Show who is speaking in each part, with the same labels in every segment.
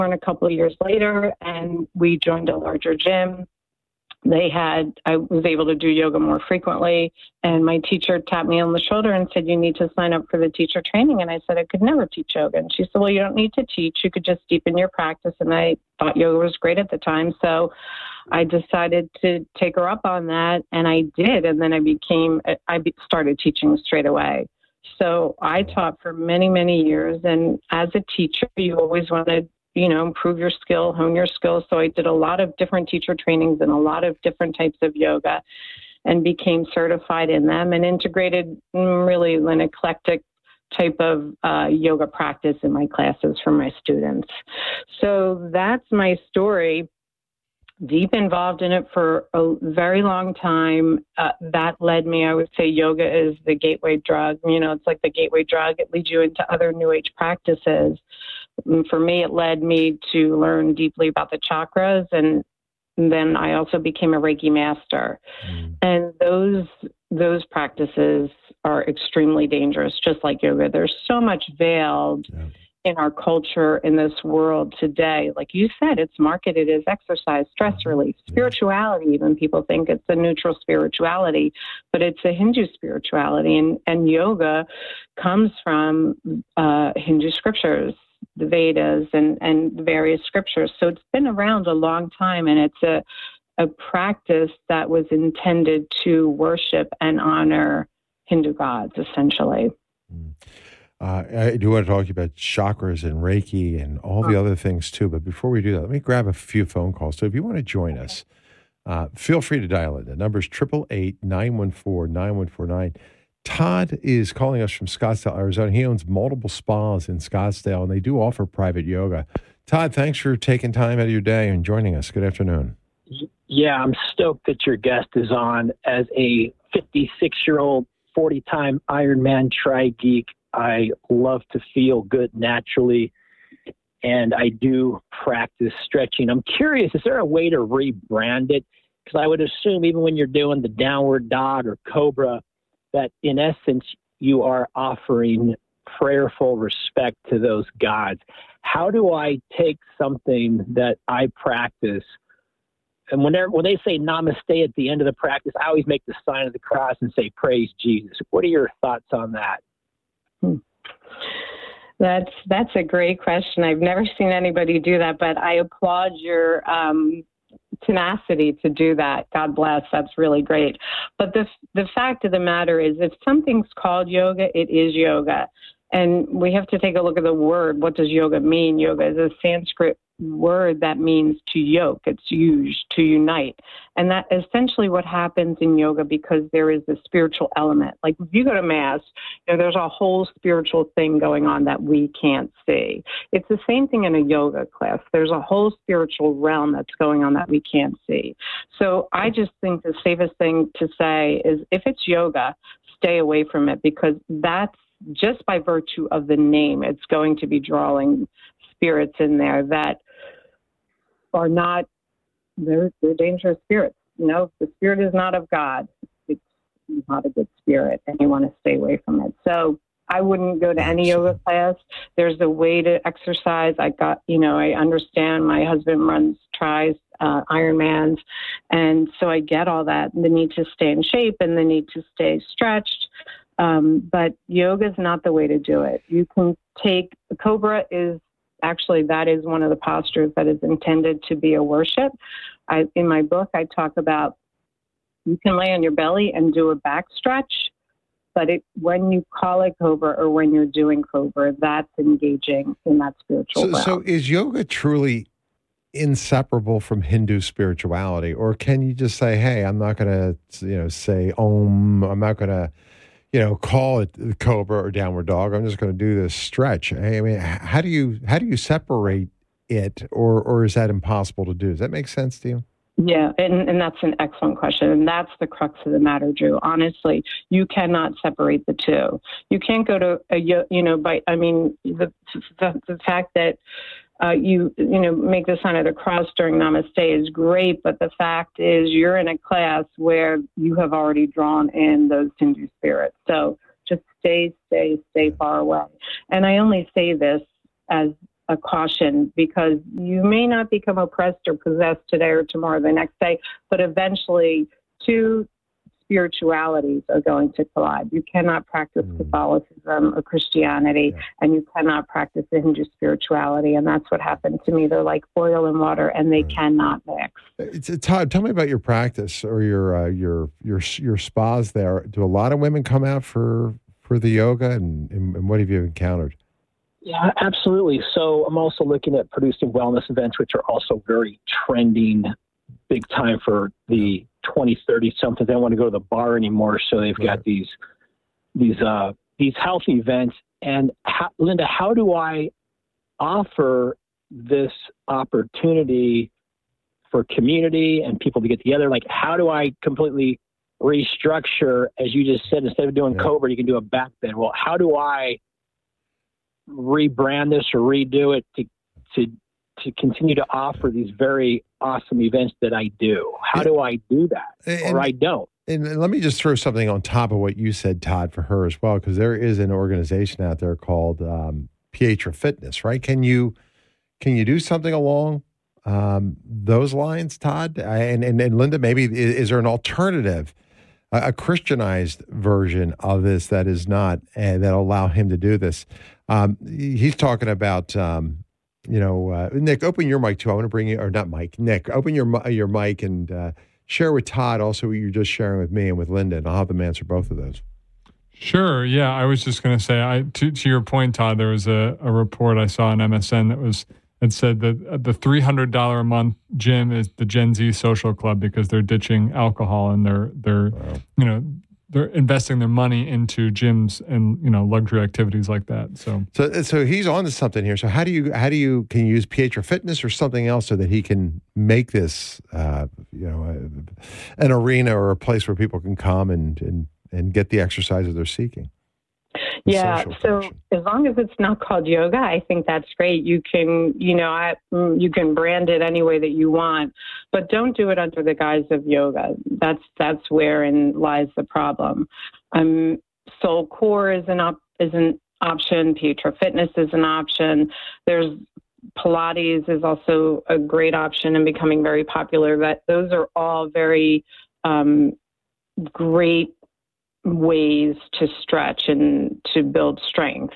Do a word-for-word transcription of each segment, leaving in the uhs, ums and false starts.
Speaker 1: a couple of years later, and we joined a larger gym. They had, I was able to do yoga more frequently, and my teacher tapped me on the shoulder and said, you need to sign up for the teacher training. And I said, I could never teach yoga. And she said, well, you don't need to teach. You could just deepen your practice. And I thought yoga was great at the time. So I decided to take her up on that, and I did. And then I became, I started teaching straight away. So I taught for many, many years. And as a teacher, you always want to, you know, improve your skill, hone your skills. So I did a lot of different teacher trainings and a lot of different types of yoga and became certified in them and integrated really an eclectic type of uh, yoga practice in my classes for my students. So that's my story. Deep involved in it for a very long time. Uh, that led me, I would say yoga is the gateway drug. You know, it's like the gateway drug. It leads you into other New Age practices. And for me, it led me to learn deeply about the chakras. And then I also became a Reiki master. Mm. And those those practices are extremely dangerous, just like yoga. There's so much veiled yeah. in our culture, in this world today. Like you said, it's marketed as exercise, stress relief, spirituality. Even people think it's a neutral spirituality, but it's a Hindu spirituality. And, and yoga comes from uh, Hindu scriptures, the Vedas and, and various scriptures. So it's been around a long time, and it's a, a practice that was intended to worship and honor Hindu gods, essentially.
Speaker 2: Mm. Uh, I do want to talk about chakras and Reiki and all the other things too. But before we do that, let me grab a few phone calls. So if you want to join us, uh, feel free to dial in. The number is eight eight eight, nine one four, nine one four nine. Todd is calling us from Scottsdale, Arizona. He owns multiple spas in Scottsdale, and they do offer private yoga. Todd, thanks for taking time out of your day and joining us. Good afternoon.
Speaker 3: Yeah, I'm stoked that your guest is on. As a fifty-six-year-old, forty-time Ironman tri-geek, I love to feel good naturally, and I do practice stretching. I'm curious, is there a way to rebrand it? Because I would assume even when you're doing the downward dog or cobra, that in essence, you are offering prayerful respect to those gods. How do I take something that I practice? And whenever, when they say namaste at the end of the practice, I always make the sign of the cross and say, praise Jesus. What are your thoughts on that?
Speaker 1: Hmm. That's that's a great question. I've never seen anybody do that, but I applaud your um, tenacity to do that. God bless. That's really great. But the the fact of the matter is, if something's called yoga, it is yoga. And we have to take a look at the word. What does yoga mean? Yoga is a Sanskrit word that means to yoke. It's used to unite. And that essentially what happens in yoga, because there is a spiritual element. Like if you go to Mass, you know, there's a whole spiritual thing going on that we can't see. It's the same thing in a yoga class. There's a whole spiritual realm that's going on that we can't see. So I just think the safest thing to say is if it's yoga, stay away from it, because that's just by virtue of the name, it's going to be drawing spirits in there that are not, they're, they're dangerous spirits. You know, if the spirit is not of God, it's not a good spirit, and you want to stay away from it. So I wouldn't go to any yoga class. There's a way to exercise. I got, you know, I understand my husband runs tries, uh, Ironmans, and so I get all that, the need to stay in shape and the need to stay stretched. Um, but yoga is not the way to do it. You can take, Cobra is actually, that is one of the postures that is intended to be a worship. I, in my book, I talk about you can lay on your belly and do a back stretch, but it, when you call it Cobra or when you're doing Cobra, that's engaging in that spiritual
Speaker 2: so,
Speaker 1: realm.
Speaker 2: So is yoga truly inseparable from Hindu spirituality? Or can you just say, hey, I'm not going to, you know, say Om, I'm not going to, you know, call it Cobra or downward dog. I'm just going to do this stretch. I mean, how do you how do you separate it, or or is that impossible to do? Does that make sense to you?
Speaker 1: Yeah, and, and that's an excellent question, and that's the crux of the matter, Drew. Honestly, you cannot separate the two. You can't go to a you know by I mean the the, the fact that. Uh, you, you know, make the sign of the cross during Namaste is great, but the fact is you're in a class where you have already drawn in those Hindu spirits. So just stay, stay, stay far away. And I only say this as a caution, because you may not become oppressed or possessed today or tomorrow, the next day, but eventually two spiritualities are going to collide. You cannot practice
Speaker 2: Mm.
Speaker 1: Catholicism or Christianity,
Speaker 2: Yeah.
Speaker 1: and you cannot practice the Hindu spirituality. And that's what happened to me. They're like oil and water, and they
Speaker 2: Right.
Speaker 1: cannot mix.
Speaker 2: It's, it's, Todd, tell me about your practice or your uh, your your your spas there. Do a lot of women come out for for the yoga, and, and, and what have you encountered?
Speaker 3: Yeah, absolutely. So I'm also looking at producing wellness events, which are also very trending, big time for the twenty, thirty something. They don't want to go to the bar anymore, so they've
Speaker 2: Right.
Speaker 3: got these these uh, these health events. And how, Linda, how do I offer this opportunity for community and people to get together? Like, how do I completely restructure, as you just said, instead of doing
Speaker 2: Yeah.
Speaker 3: Cobra, you can do a back bend. Well, how do I rebrand this or redo it to to to continue to offer these very awesome events that I do? How do I do that?
Speaker 2: And-
Speaker 3: or I don't?
Speaker 2: And let me just throw something on top of what you said, Todd, for her as well, because there is an organization out there called um, Pietra Fitness, right? Can you can you do something along um, those lines, Todd? And, and and Linda, maybe is, is there an alternative, a, a Christianized version of this that is not and that'll allow him to do this? Um, he's talking about. Um, You know, uh, Nick, open your mic too. I want to bring you, or not Mike, Nick, open your mi- your mic and uh, share with Todd also what you're just sharing with me and with Linda, and I'll have them answer both of those.
Speaker 4: Sure. Yeah, I was just going to say, I to, to your point, Todd. There was a, a report I saw on M S N that was that said that the three hundred dollars a month gym is the Gen Z social club because they're ditching alcohol and they're they're
Speaker 2: Wow.
Speaker 4: you know they're investing their money into gyms and you know luxury activities like that. So
Speaker 2: So, so he's on to something here. So, how do you how do you can you use Pietra Fitness or something else so that he can make this, uh, you know, uh, an arena or a place where people can come and and and get the exercises they're seeking? The
Speaker 1: Yeah.
Speaker 2: social
Speaker 1: So
Speaker 2: function.
Speaker 1: as long as it's not called yoga, I think that's great. You can, you know, I, mm, you can brand it any way that you want, but don't do it under the guise of yoga. That's that's wherein lies the problem. Um, Soul Core is an op- is an option. Pietra Fitness is an option. There's Pilates is also a great option and becoming very popular. That those are all very um, great ways to stretch and to build strength.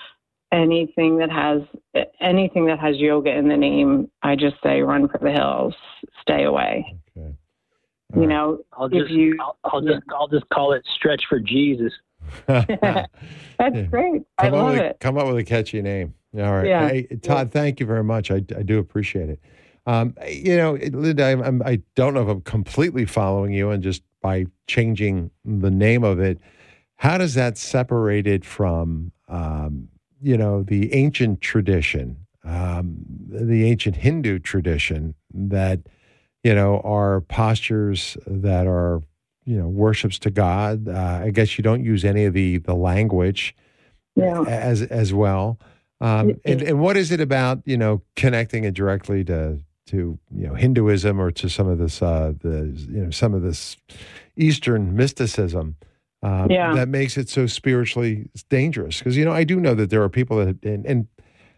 Speaker 1: Anything that has anything that has yoga in the name, I just say run for the hills, stay away.
Speaker 2: Okay.
Speaker 1: You
Speaker 2: All
Speaker 1: know,
Speaker 3: I'll
Speaker 1: if
Speaker 3: just
Speaker 1: you
Speaker 3: I'll, I'll just I'll just call it Stretch for Jesus.
Speaker 2: right.
Speaker 1: that's
Speaker 2: Yeah.
Speaker 1: great. I
Speaker 2: Come up
Speaker 1: love
Speaker 2: with a,
Speaker 1: it.
Speaker 2: come up with a catchy name. All right.
Speaker 1: Yeah.
Speaker 2: Hey, Todd, thank you very much. I, I do appreciate it. Um, you know, Linda, I'm, I'm, I don't know if I'm completely following you, and just by changing the name of it, how does that separate it from, um, you know, the ancient tradition, um, the ancient Hindu tradition that, you know, are postures that are, you know, worships to God. Uh, I guess you don't use any of the the language
Speaker 1: Yeah.
Speaker 2: as as well. Um, and and what is it about, you know, connecting it directly to to you know Hinduism or to some of this uh, the you know some of this Eastern mysticism um,
Speaker 1: Yeah.
Speaker 2: that makes it so spiritually dangerous? Because you know I do know that there are people that and, and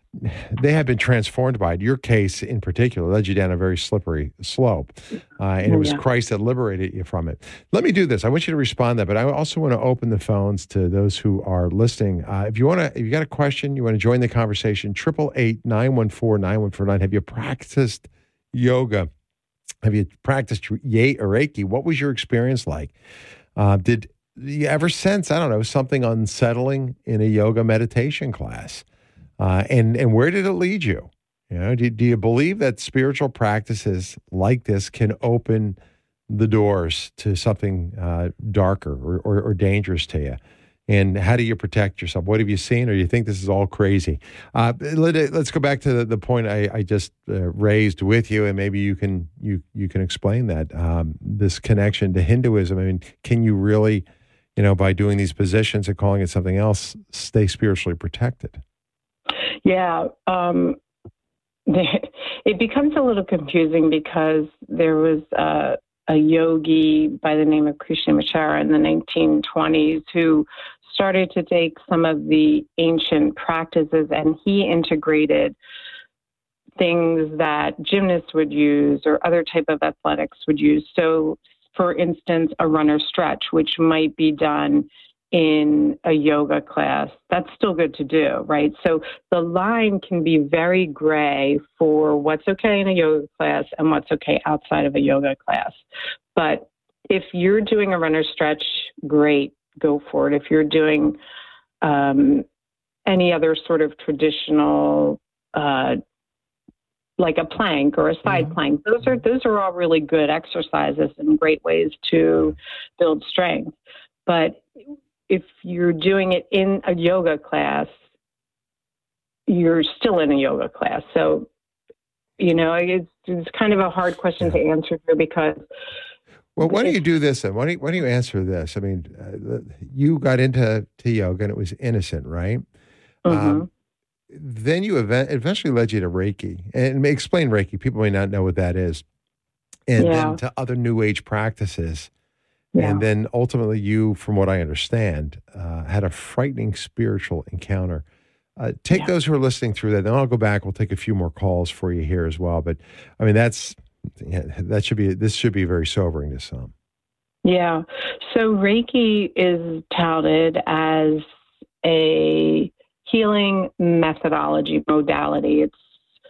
Speaker 2: they have been transformed by it. Your case in particular led you down a very slippery slope, uh, and it was
Speaker 1: Yeah.
Speaker 2: Christ that liberated you from it. Let me do this. I want you to respond to that, but I also want to open the phones to those who are listening. Uh, if you want to, if you got a question, you want to join the conversation, triple eight nine one four nine one four nine. Have you practiced yoga? Have you practiced Ye or Reiki? What was your experience like? Uh, did you ever sense, I don't know, something unsettling in a yoga meditation class? Uh, and and where did it lead you? You know, do, do you believe that spiritual practices like this can open the doors to something uh, darker or, or, or dangerous to you? And how do you protect yourself? What have you seen, or do you think this is all crazy? Uh, let, let's go back to the, the point I, I just uh, raised with you, and maybe you can you you can explain that um, this connection to Hinduism. I mean, can you really, you know, by doing these positions and calling it something else, stay spiritually protected?
Speaker 1: Yeah, um, it becomes a little confusing because there was uh, a yogi by the name of Krishnamacharya in the nineteen twenties who started to take some of the ancient practices, and he integrated things that gymnasts would use or other type of athletics would use. So, for instance, a runner stretch, which might be done in a yoga class, that's still good to do, right? So the line can be very gray for what's okay in a yoga class and what's okay outside of a yoga class. But if you're doing a runner stretch, great, go for it. If you're doing um, any other sort of traditional, uh, like a plank or a side mm-hmm. plank, those are those are all really good exercises and great ways to build strength. But if you're doing it in a yoga class, you're still in a yoga class. So, you know, it's, it's kind of a hard question yeah. to answer here because.
Speaker 2: Well, why don't you do this then? Why don't you, why don't you answer this? I mean, uh, you got into to yoga and it was innocent, right?
Speaker 1: Mm-hmm. Um,
Speaker 2: then you event, eventually led you to Reiki. And explain Reiki. People may not know what that is. And yeah. then to other New Age practices. Yeah. And then ultimately you, from what I understand, uh, had a frightening spiritual encounter. Uh, take yeah. those who are listening through that. Then I'll go back. We'll take a few more calls for you here as well. But, I mean, that's yeah, that should be this should be very sobering to some.
Speaker 1: Yeah. So Reiki is touted as a healing methodology, modality. It's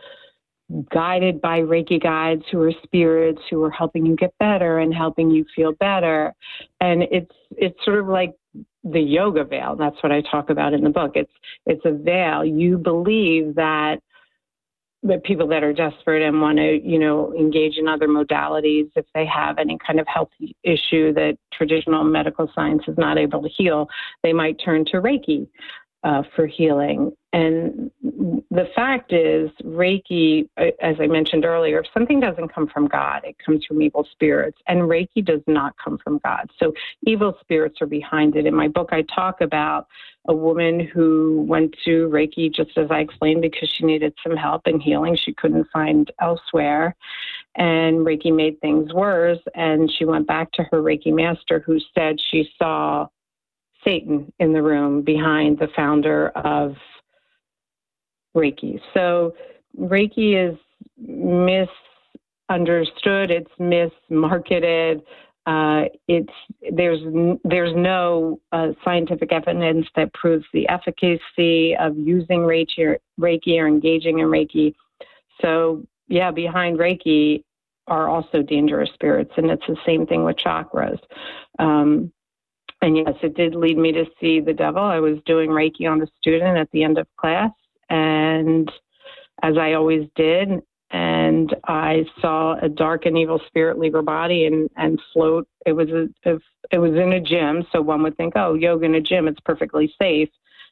Speaker 1: guided by Reiki guides who are spirits who are helping you get better and helping you feel better. And it's it's sort of like the yoga veil. That's what I talk about in the book. It's it's a veil. You believe that the people that are desperate and want to, you know, engage in other modalities, if they have any kind of health issue that traditional medical science is not able to heal, they might turn to Reiki uh, for healing. And the fact is, Reiki, as I mentioned earlier, if something doesn't come from God, it comes from evil spirits. And Reiki does not come from God. So evil spirits are behind it. In my book, I talk about a woman who went to Reiki, just as I explained, because she needed some help and healing she couldn't find elsewhere. And Reiki made things worse. And she went back to her Reiki master, who said she saw Satan in the room behind the founder of Reiki. So Reiki is misunderstood. It's mismarketed. Uh, it's there's there's no uh, scientific evidence that proves the efficacy of using Reiki or, Reiki or engaging in Reiki. So yeah, behind Reiki are also dangerous spirits, and it's the same thing with chakras. Um, and yes, it did lead me to see the devil. I was doing Reiki on a student at the end of class, and as I always did, and I saw a dark and evil spirit leave her body and, and float. It was a, it was in a gym, so one would think, oh, yoga in a gym, it's perfectly safe.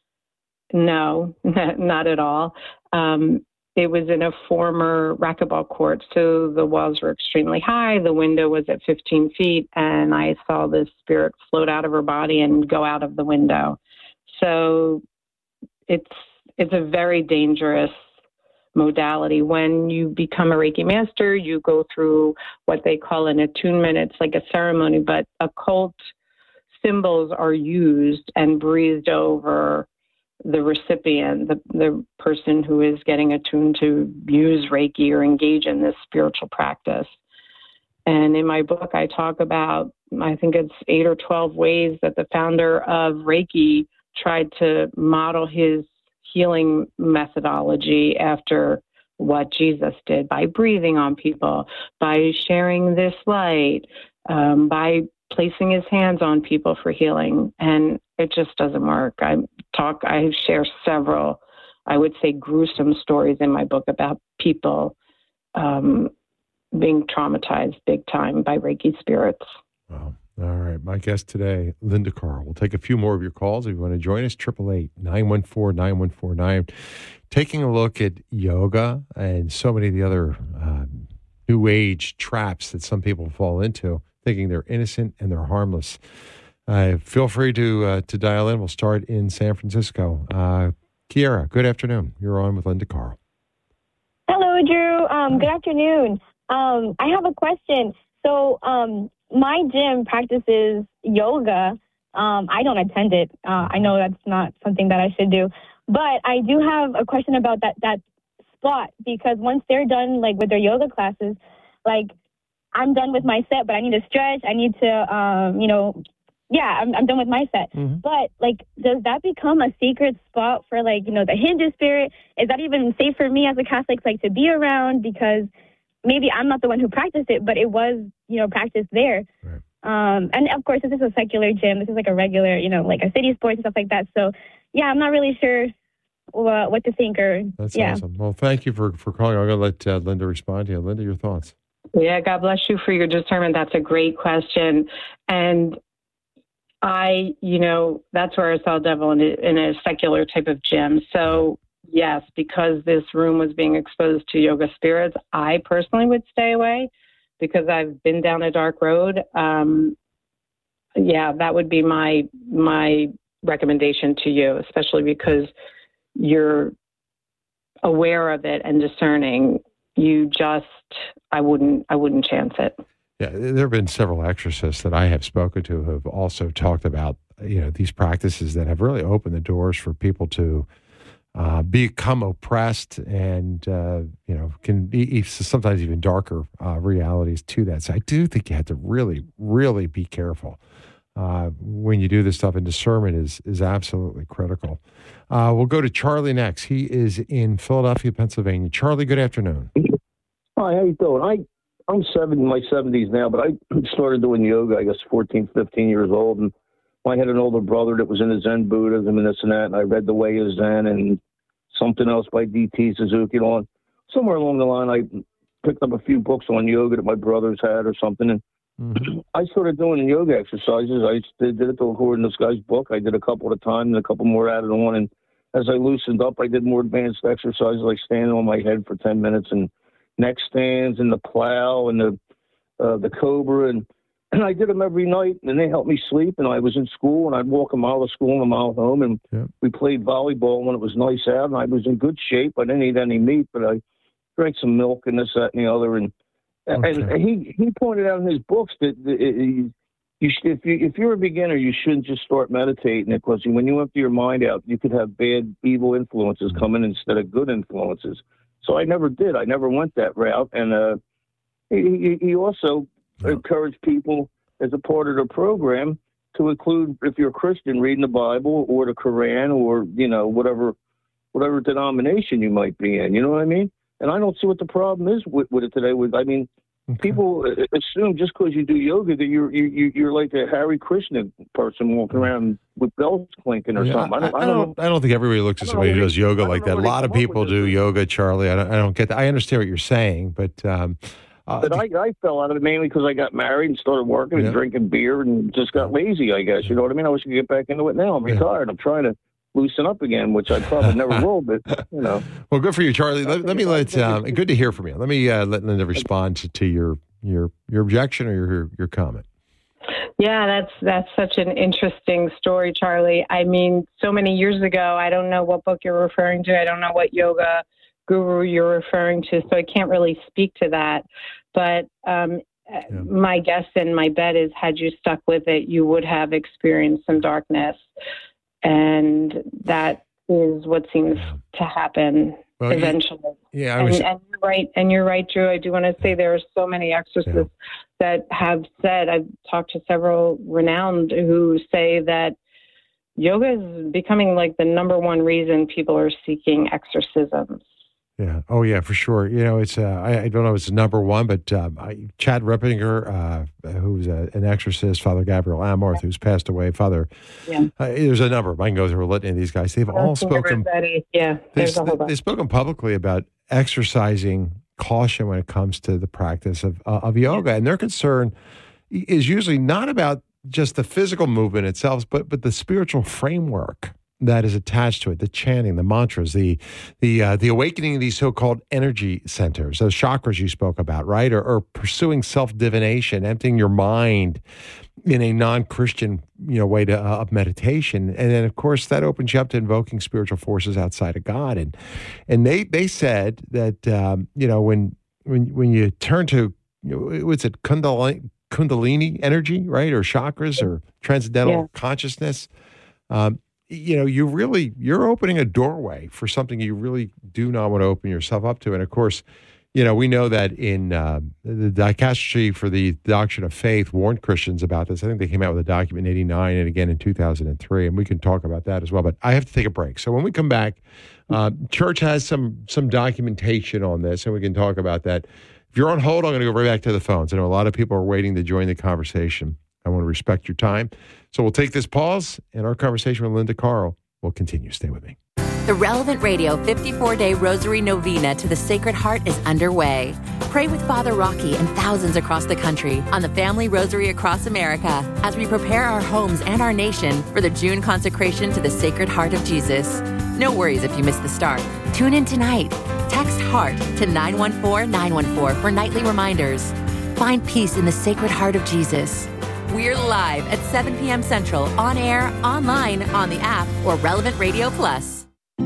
Speaker 1: No, not at all. Um, it was in a former racquetball court, so the walls were extremely high. The window was at fifteen feet, and I saw this spirit float out of her body and go out of the window. So it's it's a very dangerous modality. When you become a Reiki master, you go through what they call an attunement. It's like a ceremony, but occult symbols are used and breathed over the recipient, the, the person who is getting attuned to use Reiki or engage in this spiritual practice. And in my book, I talk about, I think it's eight or twelve ways that the founder of Reiki tried to model his healing methodology after what Jesus did, by breathing on people, by sharing this light, um, by placing his hands on people for healing. And it just doesn't work. I talk, I share several, I would say, gruesome stories in my book about people um, being traumatized big time by Reiki spirits.
Speaker 2: Wow. All right. My guest today, Linda Carl. We'll take a few more of your calls. If you want to join us, eight eight eight, nine one four, nine one four nine. Taking a look at yoga and so many of the other uh, new age traps that some people fall into, thinking they're innocent and they're harmless. Uh, feel free to uh, to dial in. We'll start in San Francisco. Uh, Kiara, good afternoon. You're on with Linda Carl.
Speaker 5: Hello, Drew. Um, good afternoon. Um, I have a question. So um, my gym practices yoga. Um, I don't attend it. Uh, I know that's not something that I should do. But I do have a question about that that spot, because once they're done, like, with their yoga classes, like, I'm done with my set, but I need to stretch. I need to, um, you know, yeah, I'm, I'm done with my set. Mm-hmm. But, like, does that become a secret spot for, like, you know, the Hindu spirit? Is that even safe for me as a Catholic, like, to be around? Because maybe I'm not the one who practiced it, but it was, you know, practiced there. Right. Um, and, of course, this is a secular gym. This is, like, a regular, you know, like a city sports and stuff like that. So, yeah, I'm not really sure what, what to think. Or
Speaker 2: That's
Speaker 5: yeah.
Speaker 2: awesome. Well, thank you for, for calling. I'm going to let uh, Linda respond to you. Linda, your thoughts?
Speaker 1: Yeah, God bless you for your discernment. That's a great question. And I, you know, that's where I saw devil in a, in a secular type of gym. So, yes, because this room was being exposed to yoga spirits, I personally would stay away because I've been down a dark road. Um, yeah, that would be my my recommendation to you, especially because you're aware of it and discerning. You just, I wouldn't, I wouldn't chance it.
Speaker 2: Yeah, there have been several exorcists that I have spoken to who have also talked about, you know, these practices that have really opened the doors for people to uh, become oppressed and, uh, you know, can be sometimes even darker uh, realities to that. So I do think you have to really, really be careful uh, when you do this stuff, and discernment is is absolutely critical. Uh, we'll go to Charlie next. He is in Philadelphia, Pennsylvania. Charlie, good afternoon.
Speaker 6: Hi, how you doing? I, I'm seven, in my seventies now, but I started doing yoga, I guess, fourteen, fifteen years old. And I had an older brother that was into Zen Buddhism and this and that. And I read The Way of Zen and something else by D T Suzuki. On somewhere along the line, I picked up a few books on yoga that my brothers had or something. And mm-hmm. I started doing yoga exercises. I did, did it according to this guy's book. I did a couple at a time and a couple more added on. And as I loosened up, I did more advanced exercises like standing on my head for ten minutes and neck stands and the plow and the uh, the cobra. And, and I did them every night, and they helped me sleep. And I was in school, and I'd walk a mile to school and a mile home. And yeah. we played volleyball when it was nice out, and I was in good shape. I didn't eat any meat, but I drank some milk and this, that, and the other. And okay. and he, he pointed out in his books that it, it, you should, if, you, if you're a beginner, you shouldn't just start meditating, because when you empty your mind out, you could have bad, evil influences come in instead of good influences. So I never did. I never went that route. And uh, he, he also oh. encouraged people as a part of the program to include, if you're a Christian, reading the Bible or the Quran or, you know, whatever whatever denomination you might be in. You know what I mean? And I don't see what the problem is with, with it today. With I mean, okay. people assume just because you do yoga that you're you, you're like a Hare Krishna person walking around with bells clinking or yeah, something. I don't, I, I, don't,
Speaker 2: I don't think everybody looks at somebody who does yoga like that. A lot of people do yoga, Charlie. I don't, I don't get that. I understand what you're saying, but um, uh,
Speaker 6: but I, I fell out of it mainly because I got married and started working yeah. and drinking beer and just got lazy, I guess. You know what I mean? I wish I could get back into it now. I'm retired. Yeah. I'm trying to loosen up again, which I probably never will, but, you know.
Speaker 2: Well, good for you, Charlie. Let, let me let, um, good to hear from you. Let me uh, let Linda respond to, to your, your, your objection or your, your comment.
Speaker 1: Yeah, that's, that's such an interesting story, Charlie. I mean, so many years ago, I don't know what book you're referring to. I don't know what yoga guru you're referring to, so I can't really speak to that. But um, yeah. my guess and my bet is, had you stuck with it, you would have experienced some darkness. And that is what seems to happen well, eventually.
Speaker 2: Yeah, I
Speaker 1: and,
Speaker 2: was,
Speaker 1: and you're right. And you're right, Drew. I do want to say there are so many exorcists yeah. that have said, I've talked to several renowned who say that yoga is becoming like the number one reason people are seeking exorcisms.
Speaker 2: Yeah. Oh, yeah, for sure. You know, it's, uh, I, I don't know if it's number one, but um, I, Chad Rippinger, uh, who's a, an exorcist, Father Gabriel Amorth, who's passed away, Father, yeah. uh, there's a number. I can go through a litany of these guys. They've all spoken,
Speaker 1: yeah,
Speaker 2: they've, they've spoken publicly about exercising caution when it comes to the practice of, uh, of yoga. And their concern is usually not about just the physical movement itself, but, but the spiritual framework that is attached to it, the chanting, the mantras, the the uh, the awakening of these so-called energy centers, those chakras you spoke about, right? Or, or pursuing self-divination, emptying your mind in a non-Christian, you know, way to, uh, of meditation. And then, of course, that opens you up to invoking spiritual forces outside of God. And and they they said that, um, you know, when when when you turn to you know, what's it, Kundalini, Kundalini energy, right? Or chakras or transcendental
Speaker 1: Yeah.
Speaker 2: consciousness. Um, you know, you really, you're opening a doorway for something you really do not want to open yourself up to. And of course, you know, we know that in uh, the Dicastery for the Doctrine of Faith warned Christians about this. I think they came out with a document in eighty-nine and again in two thousand three, and we can talk about that as well. But I have to take a break. So when we come back, uh, church has some some documentation on this, and we can talk about that. If you're on hold, I'm going to go right back to the phones. I know a lot of people are waiting to join the conversation. I want to respect your time. So we'll take this pause, and our conversation with Linda Carl will continue. Stay with me.
Speaker 7: The Relevant Radio fifty-four day Rosary Novena to the Sacred Heart is underway. Pray with Father Rocky and thousands across the country on the Family Rosary Across America as we prepare our homes and our nation for the June consecration to the Sacred Heart of Jesus. No worries if you miss the start. Tune in tonight. Text HEART to nine one four nine one four for nightly reminders. Find peace in the Sacred Heart of Jesus. We're live at seven p.m. Central, on air, online, on the app, or Relevant Radio Plus.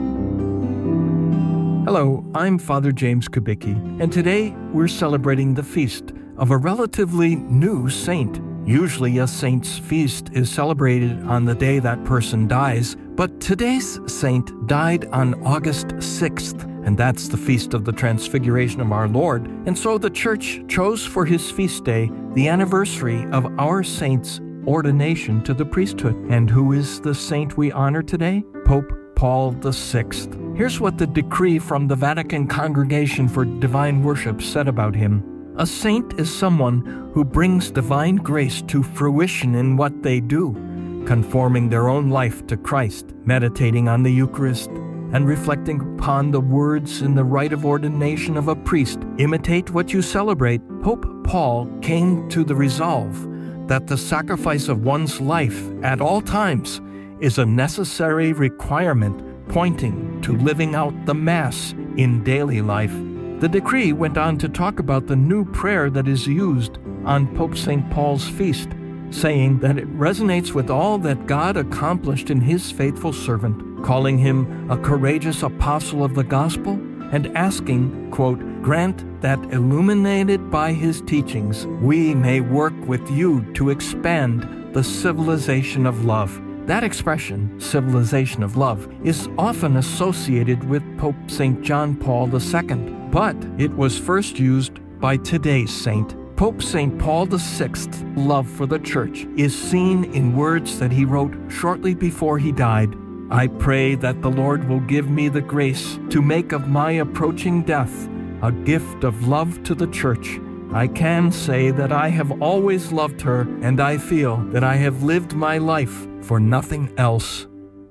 Speaker 8: Hello, I'm Father James Kubicki, and today we're celebrating the feast of a relatively new saint. Usually a saint's feast is celebrated on the day that person dies, but today's saint died on August sixth, and that's the feast of the Transfiguration of our Lord. And so the Church chose for his feast day the anniversary of our saint's ordination to the priesthood. And who is the saint we honor today? Pope Paul the Sixth. Here's what the decree from the Vatican Congregation for Divine Worship said about him. A saint is someone who brings divine grace to fruition in what they do, conforming their own life to Christ, meditating on the Eucharist, and reflecting upon the words in the rite of ordination of a priest. Imitate what you celebrate. Pope Paul came to the resolve that the sacrifice of one's life at all times is a necessary requirement pointing to living out the Mass in daily life. The decree went on to talk about the new prayer that is used on Pope Saint Paul's feast, saying that it resonates with all that God accomplished in his faithful servant, calling him a courageous apostle of the gospel, and asking, quote, grant that illuminated by his teachings, we may work with you to expand the civilization of love. That expression, civilization of love, is often associated with Pope Saint John Paul the Second, but it was first used by today's saint. Pope Saint Paul the Sixth's love for the Church is seen in words that he wrote shortly before he died. I pray that the Lord will give me the grace to make of my approaching death a gift of love to the Church. I can say that I have always loved her, and I feel that I have lived my life for nothing else.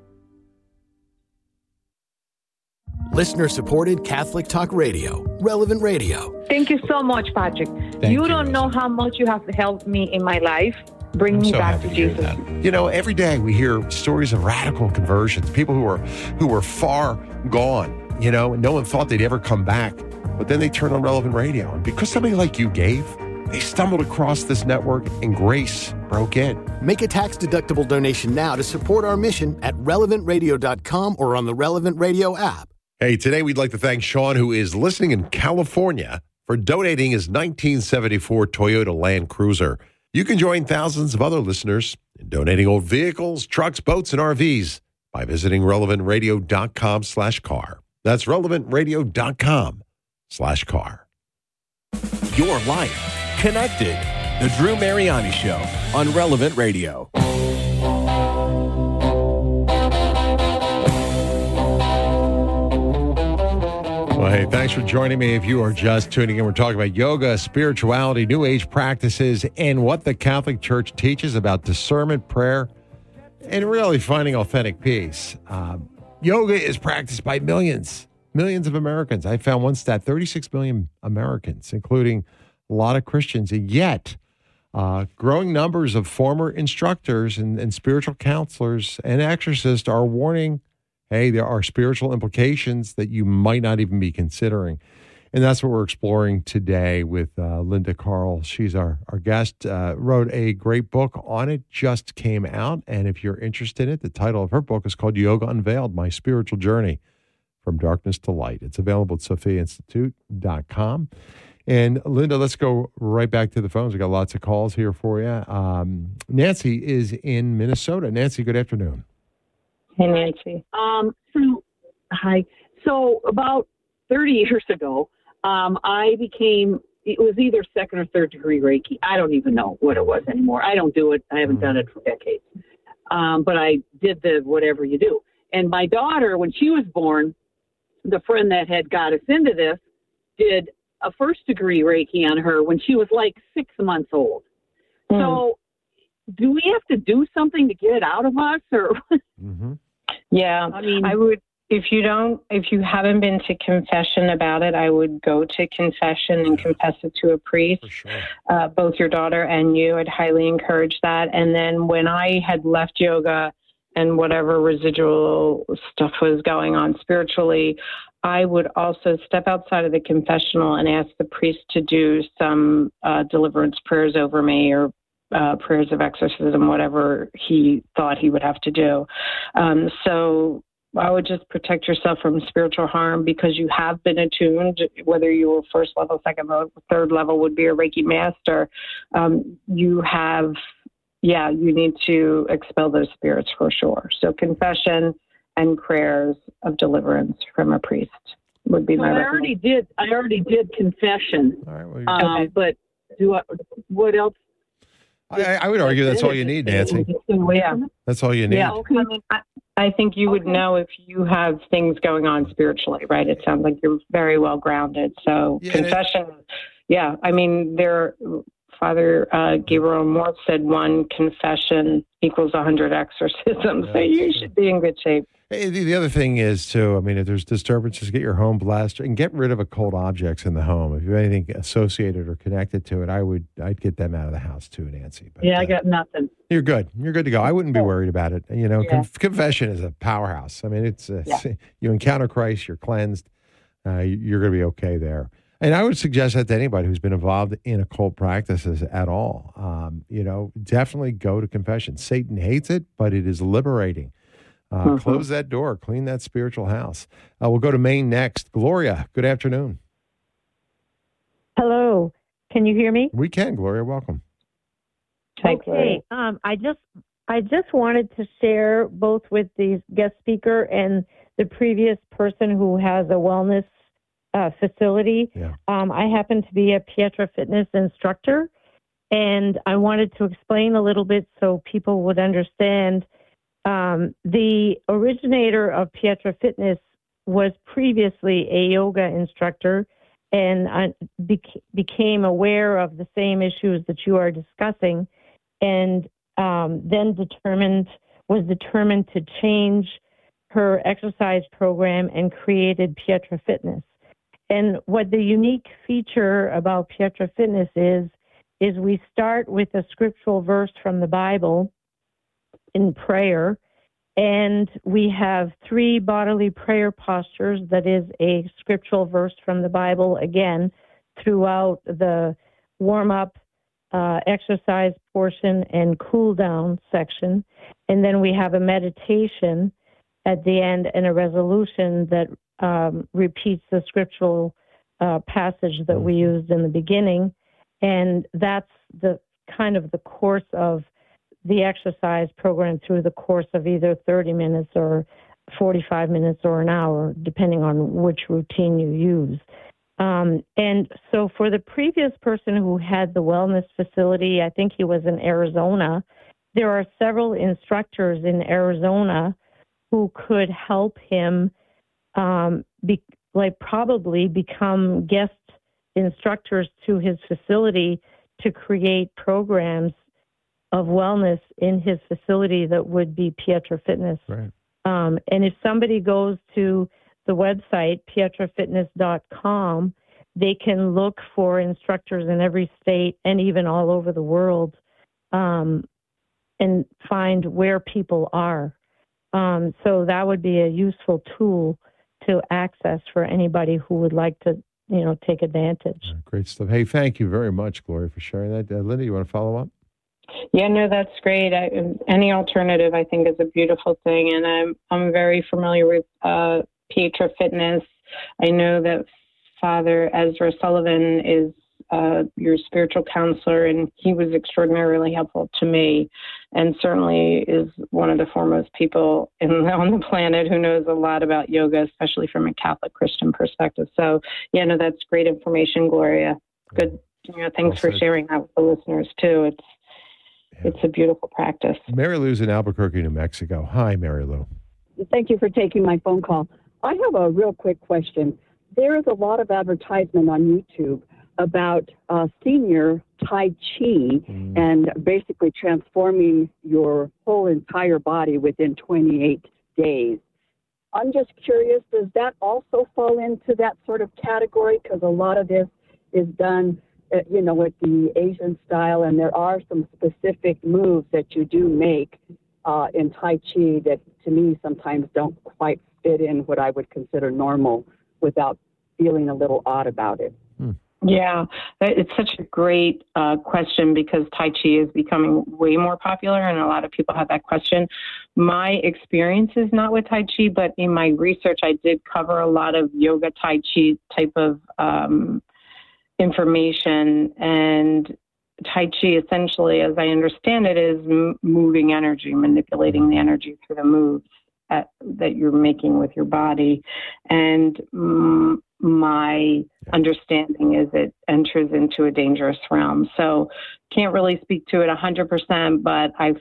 Speaker 9: Listener-supported Catholic Talk Radio, Relevant Radio.
Speaker 10: Thank you so much, Patrick.
Speaker 2: Thank
Speaker 10: you
Speaker 2: you,
Speaker 10: don't
Speaker 2: Rosa.
Speaker 10: know how much you have helped me in my life. Bring
Speaker 2: I'm
Speaker 10: me
Speaker 2: so
Speaker 10: back
Speaker 2: happy
Speaker 10: to
Speaker 2: hear
Speaker 10: Jesus.
Speaker 2: that. You know, every day we hear stories of radical conversions, people who were who were far gone, you know, and no one thought they'd ever come back. But then they turned on Relevant Radio. And because somebody like you gave, they stumbled across this network and grace broke in.
Speaker 9: Make a tax-deductible donation now to support our mission at relevant radio dot com or on the Relevant Radio app.
Speaker 2: Hey, today we'd like to thank Sean, who is listening in California, for donating his nineteen seventy-four Toyota Land Cruiser. You can join thousands of other listeners in donating old vehicles, trucks, boats, and R Vs by visiting relevant radio dot com slash car. That's relevant radio dot com slash car.
Speaker 11: Your life connected. The Drew Mariani Show on Relevant Radio.
Speaker 2: Well, hey, thanks for joining me. If you are just tuning in, we're talking about yoga, spirituality, New Age practices, and what the Catholic Church teaches about discernment, prayer, and really finding authentic peace. Um, yoga is practiced by millions, millions of Americans. I found one stat, thirty-six million Americans, including a lot of Christians. And yet, uh, growing numbers of former instructors and, and spiritual counselors and exorcists are warning, hey, there are spiritual implications that you might not even be considering. And that's what we're exploring today with uh, Linda Carl. She's our, our guest, uh, wrote a great book on it, just came out. And if you're interested in it, the title of her book is called Yoga Unveiled, My Spiritual Journey from Darkness to Light. It's available at sophia institute dot com. And Linda, let's go right back to the phones. We got lots of calls here for you. Um, Nancy is in Minnesota. Nancy, good afternoon.
Speaker 1: Hey, Nancy.
Speaker 12: Um, so, hi. So about thirty years ago, um, I became, it was either second or third degree Reiki. I don't even know what it was anymore. I don't do it. I haven't mm-hmm. done it for decades. Um, but I did the whatever you do. And my daughter, when she was born, the friend that had got us into this did a first degree Reiki on her when she was like six months old. Mm. So do we have to do something to get it out of us, or?
Speaker 2: Mm-hmm.
Speaker 1: Yeah,
Speaker 12: I mean,
Speaker 1: I would, if you don't, if you haven't been to confession about it, I would go to confession and confess it to a priest,
Speaker 2: For sure.
Speaker 1: uh, both your daughter and you. I'd highly encourage that. And then when I had left yoga and whatever residual stuff was going on spiritually, I would also step outside of the confessional and ask the priest to do some uh, deliverance prayers over me, or uh, prayers of exorcism, whatever he thought he would have to do. Um, so I would just protect yourself from spiritual harm, because you have been attuned, whether you were first level, second level, third level would be a Reiki master. Um, you have, yeah, you need to expel those spirits for sure. So confession and prayers of deliverance from a priest would be
Speaker 12: so
Speaker 1: my
Speaker 12: I already did. I already did confession.
Speaker 2: All right, well,
Speaker 12: um,
Speaker 1: okay.
Speaker 12: But do I, what else?
Speaker 2: I, I would argue that's all you need, Nancy.
Speaker 1: Yeah.
Speaker 2: That's all you need.
Speaker 1: Yeah, okay. I mean, I, I think you would
Speaker 12: Okay.
Speaker 1: know if you have things going on spiritually, right? It sounds like you're very well grounded. So
Speaker 2: Yeah, and it-
Speaker 1: confession, yeah. I mean, there, Father uh, Gabriel Moore said one confession equals a hundred exorcisms.
Speaker 2: Yeah,
Speaker 1: so you
Speaker 2: that's
Speaker 1: should be in good shape.
Speaker 2: Hey, the, the other thing is, too, I mean, if there's disturbances, get your home blessed and get rid of occult objects in the home. If you have anything associated or connected to it, I would, I'd get them out of the house, too, Nancy. But,
Speaker 12: Yeah,
Speaker 2: uh,
Speaker 12: I got nothing.
Speaker 2: You're good. You're good to go. I wouldn't be worried about it. You know,
Speaker 12: Yeah.
Speaker 2: conf- confession is a powerhouse. I mean, it's, uh,
Speaker 12: Yeah.
Speaker 2: you encounter Christ, you're cleansed, uh, you're going to be okay there. And I would suggest that to anybody who's been involved in occult practices at all. Um, you know, definitely go to confession. Satan hates it, but it is liberating. Uh,
Speaker 1: Mm-hmm.
Speaker 2: Close that door, clean that spiritual house. Uh, we'll go to Maine next. Gloria, good afternoon.
Speaker 13: Hello. Can you hear me?
Speaker 2: We can, Gloria. Welcome.
Speaker 1: Hi,
Speaker 13: Okay.
Speaker 1: Gloria.
Speaker 13: Um, I just I just wanted to share both with the guest speaker and the previous person who has a wellness uh, facility.
Speaker 2: Yeah.
Speaker 13: Um, I happen to be a Pietra Fitness instructor, and I wanted to explain a little bit so people would understand. Um, the originator of Pietra Fitness was previously a yoga instructor, and I bec- became aware of the same issues that you are discussing, and um, then determined was determined to change her exercise program and created Pietra Fitness. And what the unique feature about Pietra Fitness is, is we start with a scriptural verse from the Bible in prayer, and we have three bodily prayer postures that is a scriptural verse from the Bible, again, throughout the warm-up, uh, exercise portion and cool-down section. And then we have a meditation at the end and a resolution that um, repeats the scriptural uh, passage that we used in the beginning. And that's the kind of the course of the exercise program through the course of either thirty minutes or forty-five minutes or an hour, depending on which routine you use. Um, and so for the previous person who had the wellness facility, I think he was in Arizona, there are several instructors in Arizona who could help him um, be, like probably become guest instructors to his facility to create programs of wellness in his facility that would be Pietra Fitness.
Speaker 2: Right.
Speaker 13: Um, and if somebody goes to the website, pietra fitness dot com, they can look for instructors in every state and even all over the world um, and find where people are. Um, so that would be a useful tool to access for anybody who would like to, you know, take advantage.
Speaker 2: Great stuff. Hey, thank you very much, Gloria, for sharing that. Uh, Linda, you want to follow up?
Speaker 1: Yeah, no, that's great. I, any alternative, I think, is a beautiful thing, and I'm I'm very familiar with uh, Pietra Fitness. I know that Father Ezra Sullivan is uh, your spiritual counselor, and he was extraordinarily helpful to me, and certainly is one of the foremost people in, on the planet who knows a lot about yoga, especially from a Catholic Christian perspective. So, yeah, no, that's great information, Gloria. Good. You know, thanks well for sharing that with the listeners too. It's yeah. it's a beautiful practice.
Speaker 2: Mary Lou's in Albuquerque, New Mexico. Hi, Mary Lou.
Speaker 14: Thank you for taking my phone call. I have a real quick question. There is a lot of advertisement on YouTube about uh, senior Tai Chi mm. and basically transforming your whole entire body within twenty-eight days. I'm just curious, does that also fall into that sort of category? Because a lot of this is done, uh, you know, with the Asian style, and there are some specific moves that you do make uh, in Tai Chi that, to me, sometimes don't quite fit in what I would consider normal without feeling a little odd about it.
Speaker 2: Hmm.
Speaker 1: Yeah, it's such a great uh, question because Tai Chi is becoming way more popular and a lot of people have that question. My experience is not with Tai Chi, but in my research, I did cover a lot of yoga Tai Chi type of um, information. And Tai Chi, essentially, as I understand it, is m- moving energy, manipulating the energy through the moves at, that you're making with your body. And um, my understanding is it enters into a dangerous realm. So can't really speak to it one hundred percent, but I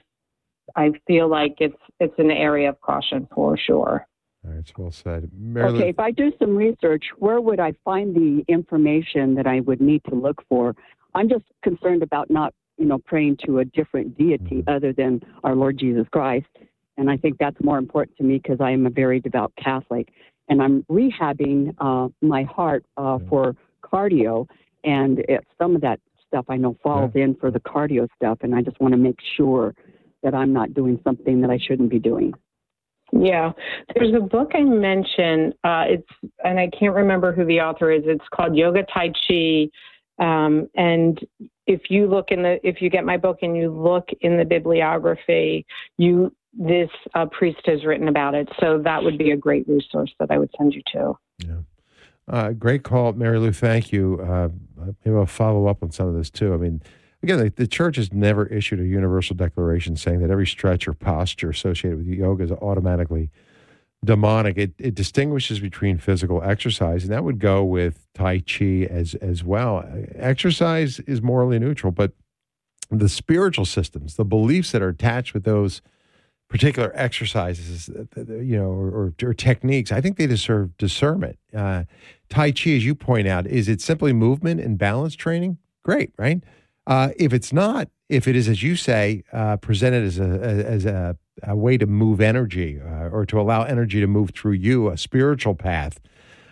Speaker 1: I feel like it's it's an area of caution for sure.
Speaker 2: All right, it's well said. Mary
Speaker 14: okay, Lou. If I do some research, where would I find the information that I would need to look for? I'm just concerned about not, you know, praying to a different deity mm-hmm. other than our Lord Jesus Christ. And I think that's more important to me because I am a very devout Catholic. And I'm rehabbing uh, my heart uh, yeah. for cardio. And it, some of that stuff I know falls yeah. in for the cardio stuff. And I just want to make sure that I'm not doing something that I shouldn't be doing.
Speaker 1: Yeah. There's a book I mentioned. Uh, it's and I can't remember who the author is. It's called Yoga Tai Chi. Um, and if you look in the, if you get my book and you look in the bibliography, you this uh, priest has written about it. So that would be a great resource that I would send you to.
Speaker 2: Yeah. Uh, great call, Mary Lou. Thank you. Uh, maybe I'll follow up on some of this too. I mean, again, the, the church has never issued a universal declaration saying that every stretch or posture associated with yoga is automatically demonic. It, it distinguishes between physical exercise, and that would go with Tai Chi as, as well. Exercise is morally neutral, but the spiritual systems, the beliefs that are attached with those particular exercises, you know, or, or, or techniques, I think they deserve discernment. Uh, tai Chi, as you point out, is it simply movement and balance training? Great, right? Uh, if it's not, if it is, as you say, uh, presented as a as a, a way to move energy uh, or to allow energy to move through you, a spiritual path,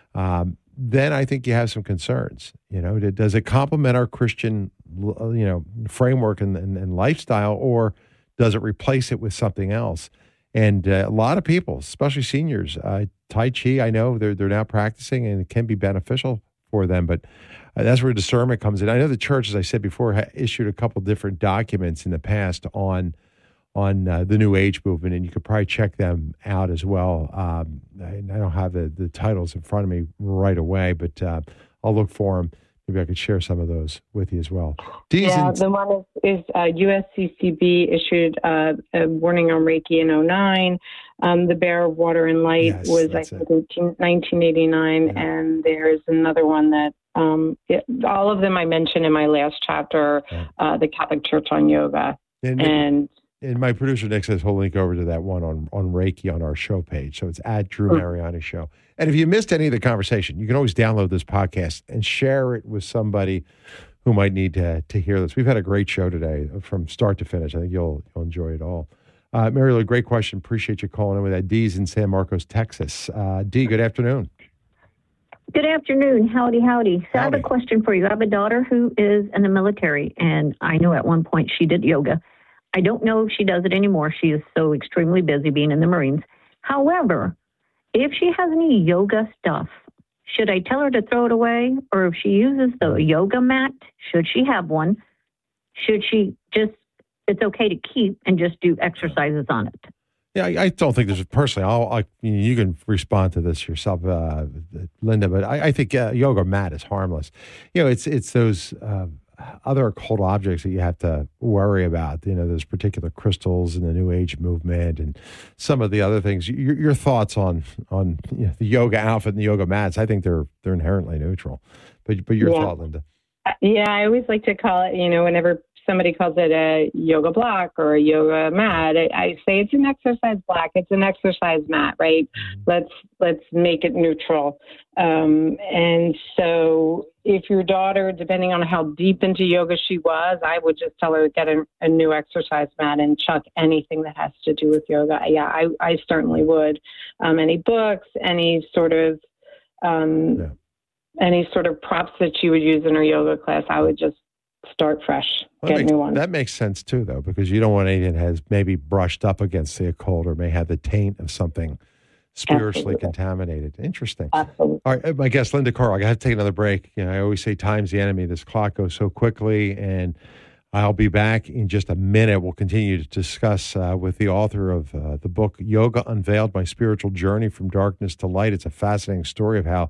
Speaker 2: um, then I think you have some concerns. You know, does it complement our Christian, you know, framework and, and, and lifestyle, or does it replace it with something else? And uh, a lot of people, especially seniors, uh, Tai Chi, I know they're they're now practicing, and it can be beneficial for them. But uh, that's where discernment comes in. I know the church, as I said before, ha- issued a couple different documents in the past on on uh, the New Age movement, and you could probably check them out as well. Um, I, I don't have the, the titles in front of me right away, but uh, I'll look for them. Maybe I could share some of those with you as well. Dee's
Speaker 1: yeah,
Speaker 2: in-
Speaker 1: the one is, is uh, U S C C B issued uh, a warning on Reiki in oh nine. Um, the Bear of Water and Light
Speaker 2: Yes,
Speaker 1: was, I
Speaker 2: that's
Speaker 1: think, in nineteen eighty-nine.
Speaker 2: Yeah.
Speaker 1: And there's another one that, um, it, all of them I mentioned in my last chapter,
Speaker 2: Yeah.
Speaker 1: uh, the Catholic Church on Yoga.
Speaker 2: And,
Speaker 1: And
Speaker 2: and my producer, Nick, says he'll link over to that one on, on Reiki on our show page. So it's at Drew Mariani Show. And if you missed any of the conversation, you can always download this podcast and share it with somebody who might need to, to hear this. We've had a great show today from start to finish. I think you'll, you'll enjoy it all. Uh, Mary Lou, great question. Appreciate you calling in with that. Dee's in San Marcos, Texas. Uh, Dee, good afternoon.
Speaker 15: Good afternoon. Howdy, howdy. So
Speaker 2: Howdy.
Speaker 15: I have a question for you. I have a daughter who is in the military, and I know at one point she did yoga. I don't know if she does it anymore. She is so extremely busy being in the Marines. However, if she has any yoga stuff, should I tell her to throw it away? Or if she uses the yoga mat, should she have one? Should she just, it's okay to keep and just do exercises on it?
Speaker 2: Yeah, I, I don't think there's personally. I'll, I, you can respond to this yourself, uh, Linda. But I, I think uh, yoga mat is harmless. You know, it's it's those uh, other occult objects that you have to worry about. You know, those particular crystals in the New Age movement and some of the other things. Your, your thoughts on on you know, the yoga outfit and the yoga mats? I think they're they're inherently neutral. But but your
Speaker 1: yeah.
Speaker 2: thought, Linda?
Speaker 1: Yeah, I always like to call it. You know, whenever somebody calls it a yoga block or a yoga mat, I, I say it's an exercise block. It's an exercise mat, right? Let's let's make it neutral. Um, and so, if your daughter, depending on how deep into yoga she was, I would just tell her to get a, a new exercise mat and chuck anything that has to do with yoga. Yeah, I, I certainly would. Um, any books, any sort of um, yeah. any sort of props that she would use in her yoga class, I would just start fresh,
Speaker 2: well,
Speaker 1: get
Speaker 2: that makes,
Speaker 1: new ones.
Speaker 2: That makes sense too, though, because you don't want anything that has maybe brushed up against the occult or may have the taint of something spiritually Absolutely. contaminated. Interesting.
Speaker 1: Absolutely.
Speaker 2: All right, my guest, Linda Carl. I have to take another break. You know, I always say time's the enemy. This clock goes so quickly, and I'll be back in just a minute. We'll continue to discuss uh, with the author of uh, the book Yoga Unveiled: My Spiritual Journey from Darkness to Light. It's a fascinating story of how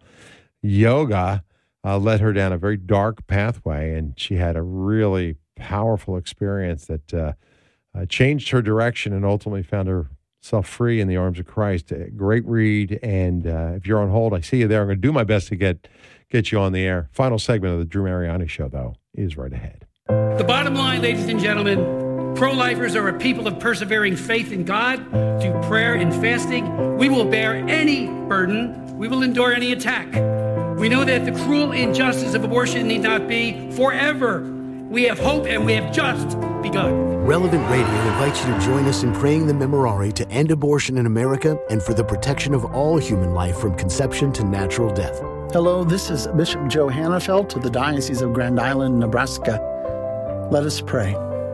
Speaker 2: yoga Uh, led her down a very dark pathway, and she had a really powerful experience that uh, uh, changed her direction and ultimately found herself free in the arms of Christ. A great read, and uh, if you're on hold, I see you there. I'm going to do my best to get get you on the air. Final segment of the Drew Mariani Show, though, is right ahead.
Speaker 16: The bottom line, ladies and gentlemen, pro-lifers are a people of persevering faith in God, through prayer and fasting. We will bear any burden. We will endure any attack. We know that the cruel injustice of abortion need not be forever. We have hope, and we have just begun.
Speaker 9: Relevant Radio invites you to join us in praying the Memorare to end abortion in America and for the protection of all human life from conception to natural death.
Speaker 17: Hello, this is Bishop Joe Hannafelt of the Diocese of Grand Island, Nebraska. Let us pray.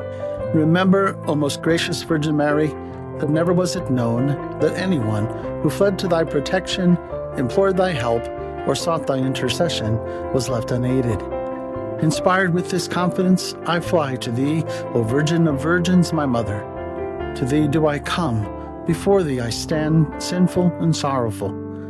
Speaker 17: Remember, O most gracious Virgin Mary, that never was it known that anyone who fled to thy protection, implored thy help, or sought thy intercession was left unaided. Inspired with this confidence, I fly to thee, O Virgin of Virgins, my mother. To thee do I come, before thee I stand, sinful and sorrowful.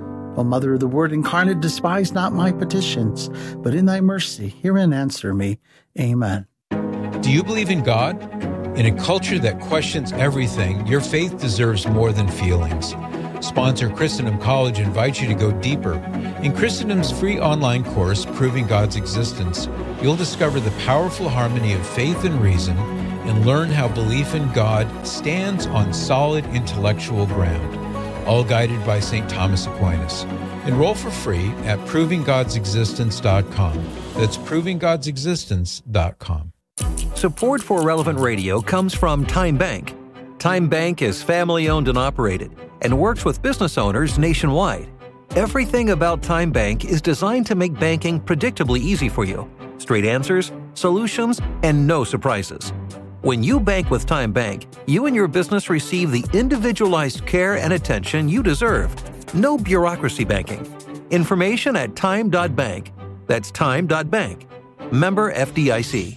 Speaker 17: O Mother of the Word incarnate, despise not my petitions, but in thy mercy hear and answer me. Amen.
Speaker 18: Do you believe in God? In a culture that questions everything, your faith deserves more than feelings. Sponsor Christendom College invites you to go deeper. In Christendom's free online course, Proving God's Existence, you'll discover the powerful harmony of faith and reason and learn how belief in God stands on solid intellectual ground, all guided by Saint Thomas Aquinas. Enroll for free at proving gods existence dot com. That's proving gods existence dot com.
Speaker 19: Support for Relevant Radio comes from Time Bank. Time Bank is family-owned and operated and works with business owners nationwide. Everything about Time Bank is designed to make banking predictably easy for you. Straight answers, solutions, and no surprises. When you bank with Time Bank, you and your business receive the individualized care and attention you deserve. No bureaucracy banking. Information at time dot bank. That's time dot bank. Member F D I C.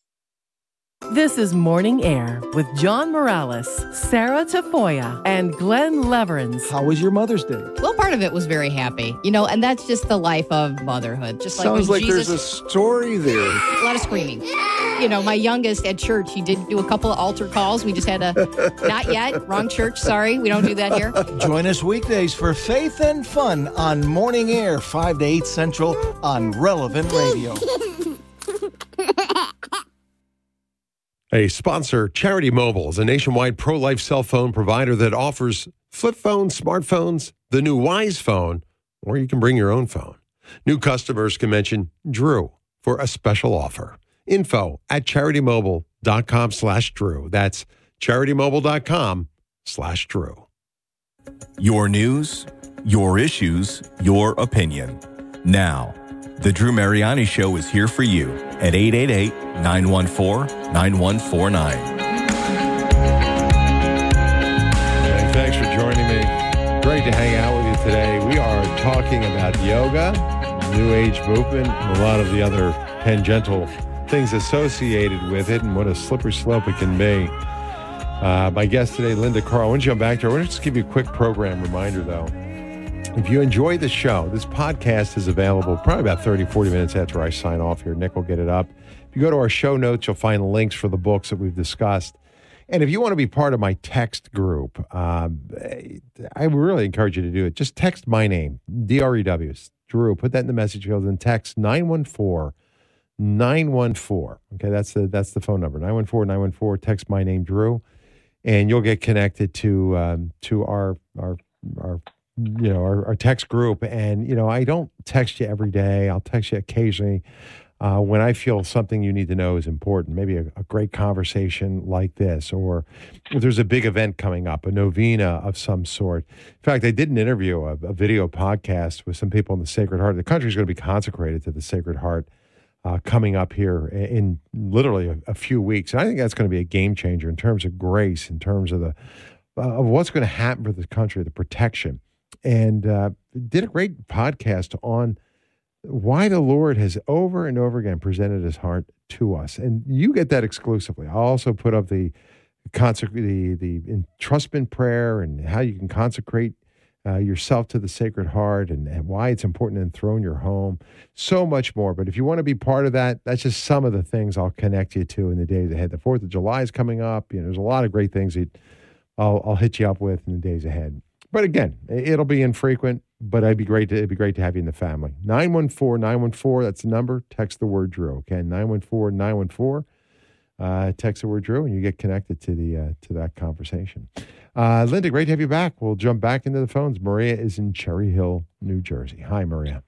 Speaker 20: This is Morning Air with John Morales, Sarah Tafoya, and Glenn Leverins.
Speaker 21: How was your Mother's Day?
Speaker 22: Well, part of it was very happy. You know, and that's just the life of motherhood. Just like
Speaker 21: Sounds
Speaker 22: when
Speaker 21: like
Speaker 22: Jesus,
Speaker 21: there's a story there.
Speaker 22: A lot of screaming. You know, my youngest at church, he did do a couple of altar calls. We just had a, not yet, wrong church, sorry. We don't do that here.
Speaker 21: Join us weekdays for Faith and Fun on Morning Air, five to eight Central on Relevant Radio.
Speaker 2: A sponsor, Charity Mobile, is a nationwide pro-life cell phone provider that offers flip phones, smartphones, the new Wise phone, or you can bring your own phone. New customers can mention Drew for a special offer. Info at charitymobile.com slash Drew. That's charitymobile.com slash Drew.
Speaker 11: Your news, your issues, your opinion. Now, The Drew Mariani Show is here for you at eight eight eight, nine one four, nine one four nine.
Speaker 2: Hey, thanks for joining me. Great to hang out with you today. We are talking about yoga, New Age movement, and a lot of the other tangential things associated with it and what a slippery slope it can be. Uh, my guest today, Linda Carl. I want to jump back to her. I want to just give you a quick program reminder, though. If you enjoy the show, this podcast is available probably about thirty, forty minutes after I sign off here. Nick will get it up. If you go to our show notes, you'll find links for the books that we've discussed. And if you want to be part of my text group, um, I really encourage you to do it. Just text my name, D R E W, Drew. Put that in the message field and text nine one four, nine one four. Okay, that's the, that's the phone number, nine one four, nine one four. Text my name, Drew, and you'll get connected to um, to our our our you know, our, our text group. And, you know, I don't text you every day. I'll text you occasionally uh, when I feel something you need to know is important, maybe a, a great conversation like this, or if there's a big event coming up, a novena of some sort. In fact, I did an interview, a, a video podcast with some people in the Sacred Heart. The country is going to be consecrated to the Sacred Heart uh, coming up here in, in literally a, a few weeks. And I think that's going to be a game changer in terms of grace, in terms of the uh, of what's going to happen for the country, the protection. And uh, did a great podcast on why the Lord has over and over again presented his heart to us. And you get that exclusively. I'll also put up the consec- the, the entrustment prayer and how you can consecrate uh, yourself to the Sacred Heart, and, and why it's important to enthrone your home. So much more. But if you want to be part of that, that's just some of the things I'll connect you to in the days ahead. The fourth of July is coming up. You know, there's a lot of great things that I'll, I'll hit you up with in the days ahead. But again, it'll be infrequent, but it'd be great to, it'd be great to have you in the family. nine one four, nine one four, that's the number. Text the word Drew, okay? nine one four, nine one four. Uh, text the word Drew, and you get connected to the uh, to that conversation. Uh, Linda, great to have you back. We'll jump back into the phones. Maria is in Cherry Hill, New Jersey. Hi, Maria.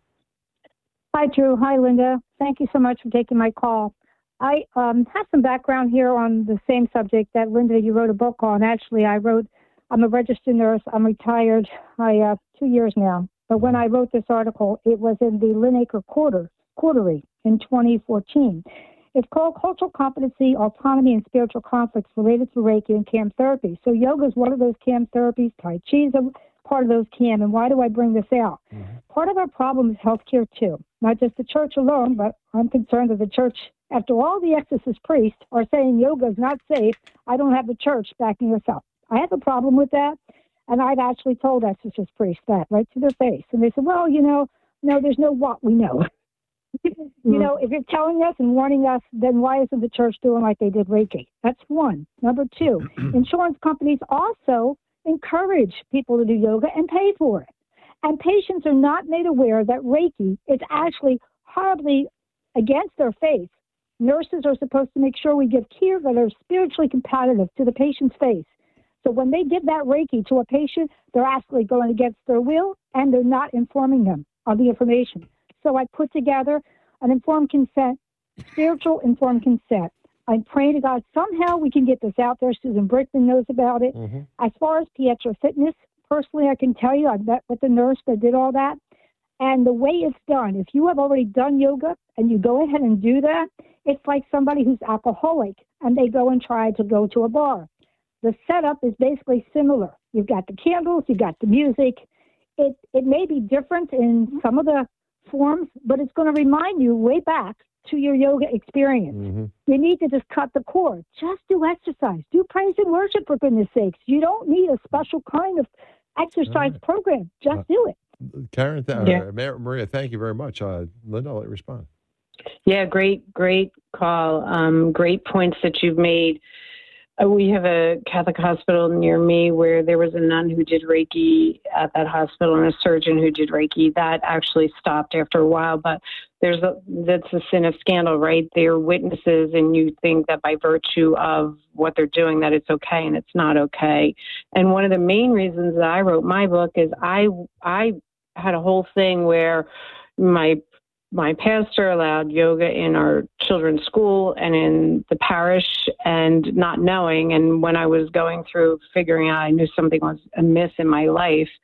Speaker 3: Hi, Drew. Hi, Linda. Thank you so much for taking my call. I um, have some background here on the same subject that, Linda, you wrote a book on. Actually, I wrote I'm a registered nurse. I'm retired. I uh, two years now. But when I wrote this article, it was in the Linacre Quarter, Quarterly in twenty fourteen. It's called Cultural Competency, Autonomy, and Spiritual Conflicts Related to Reiki and C A M Therapy. So yoga is one of those C A M therapies. Tai Chi is a part of those C A M. And why do I bring this out? Mm-hmm. Part of our problem is healthcare, too. Not just the church alone, but I'm concerned that the church, after all the exorcist priests are saying yoga is not safe, I don't have the church backing us up. I have a problem with that, and I've actually told exorcist priests that right to their face. And they said, well, you know, no, there's no what we know. Mm-hmm. You know, if you're telling us and warning us, then why isn't the church doing like they did Reiki? That's one. Number two, insurance companies also encourage people to do yoga and pay for it. And patients are not made aware that Reiki is actually horribly against their faith. Nurses are supposed to make sure we give care that are spiritually compatible to the patient's faith. So when they give that Reiki to a patient, they're actually going against their will, and they're not informing them of the information. So I put together an informed consent, spiritual informed consent. I'm praying to God somehow we can get this out there. Susan Brickman knows about it. Mm-hmm. As far as Pietra Fitness, personally, I can tell you I met with the nurse that did all that. And the way it's done, if you have already done yoga and you go ahead and do that, it's like somebody who's alcoholic and they go and try to go to a bar. The setup is basically similar. You've got the candles, you've got the music. It it may be different in some of the forms, but it's going to remind you way back to your yoga experience. Mm-hmm. You need to just cut the cord. Just do exercise. Do praise and worship, for goodness sakes. You don't need a special kind of exercise right. program. Just uh, do it.
Speaker 2: Karen, th-
Speaker 1: yeah.
Speaker 2: uh, Maria, thank you very much. Uh, Linda, I'll let you respond.
Speaker 1: Yeah, great, great call. Um, great points that you've made. Uh, we have a Catholic hospital near me where there was a nun who did Reiki at that hospital and a surgeon who did Reiki. That actually stopped after a while, but there's a, that's a sin of scandal, right? They're witnesses, and you think that by virtue of what they're doing that it's okay, and it's not okay. And one of the main reasons that I wrote my book is I I had a whole thing where my My pastor allowed yoga in our children's school and in the parish, and not knowing. And when I was going through figuring out, I knew something was amiss in my life.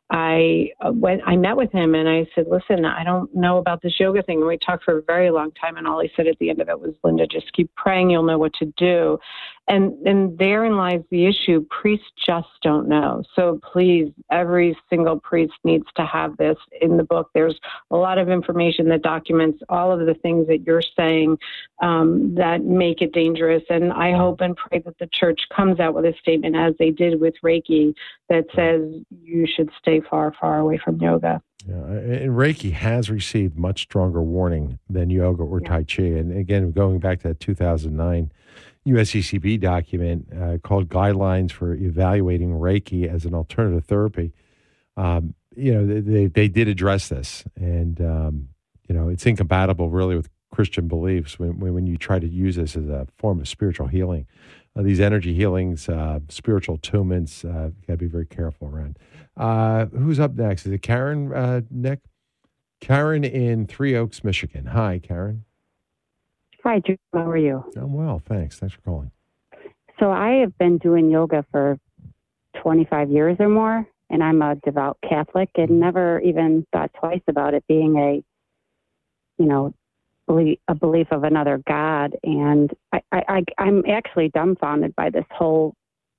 Speaker 1: I uh, went, I met with him and I said, listen, I don't know about this yoga thing. And we talked for a very long time. And all he said at the end of it was, Linda, just keep praying. You'll know what to do. And, and therein lies the issue. Priests just don't know. So please, every single priest needs to have this in the book. There's a lot of information that documents all of the things that you're saying um, that make it dangerous. And I hope and pray that the church comes out with a statement, as they did with Reiki, that says you should stay far, far away from yoga.
Speaker 2: Yeah, and Reiki has received much stronger warning than yoga or Tai Chi. And again, going back to that two thousand nine U S C C B document uh, called Guidelines for Evaluating Reiki as an Alternative Therapy, um, you know, they, they did address this. And, um, you know, it's incompatible really with Christian beliefs when, when you try to use this as a form of spiritual healing. Uh, these energy healings, uh, spiritual attunements, uh, got to be very careful around. Uh, who's up next? Is it Karen, uh, Nick? Karen in Three Oaks, Michigan. Hi, Karen.
Speaker 4: Hi, Drew. How are you?
Speaker 2: I'm well, thanks. Thanks for calling.
Speaker 4: So I have been doing yoga for twenty-five years or more, and I'm a devout Catholic and never even thought twice about it being a, you know, belief, a belief of another God. And I, I, I, I'm actually dumbfounded by this whole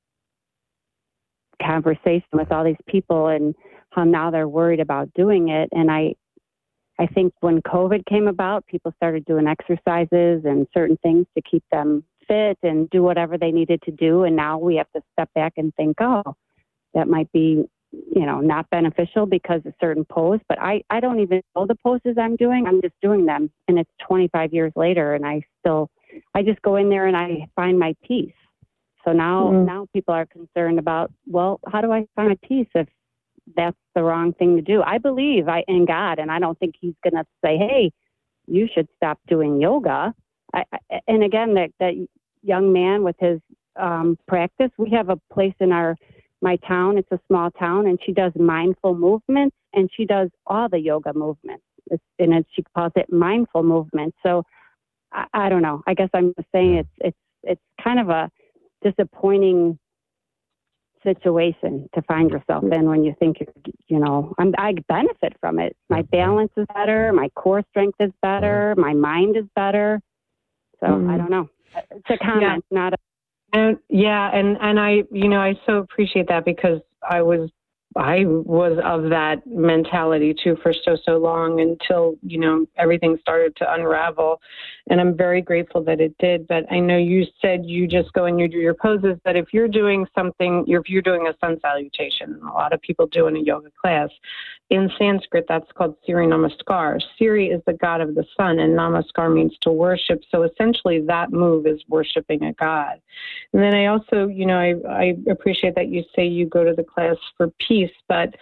Speaker 4: conversation with all these people and how now they're worried about doing it. And I, I think when COVID came about, people started doing exercises and certain things to keep them fit and do whatever they needed to do. And now we have to step back and think, oh, that might be, you know, not beneficial because of certain pose. But I, I don't even know the poses I'm doing. I'm just doing them. And it's twenty-five years later. And I still, I just go in there and I find my peace. So now, mm. now people are concerned about, well, how do I find my peace if that's the wrong thing to do? I believe I in God, and I don't think he's going to say, hey, you should stop doing yoga. I, I, and again, that, that young man with his um, practice, we have a place in our my town. It's a small town, and she does mindful movements, and she does all the yoga movements. It's, and it, she calls it mindful movement. So I, I don't know. I guess I'm just saying it's it's it's kind of a disappointing situation to find yourself in when you think, you know, I'm, I benefit from it. My balance is better. My core strength is better. My mind is better. So mm. I don't know. It's a comment, yeah. not a.
Speaker 1: And yeah. And, and I, you know, I so appreciate that because I was, I was of that mentality too for so, so long until, you know, everything started to unravel. And I'm very grateful that it did. But I know you said you just go and you do your poses, but if you're doing something, if you're doing a sun salutation, a lot of people do in a yoga class, in Sanskrit, that's called Siri Namaskar. Siri is the god of the sun, and Namaskar means to worship. So essentially that move is worshiping a god. And then I also, you know, I, I appreciate that you say you go to the class for peace, but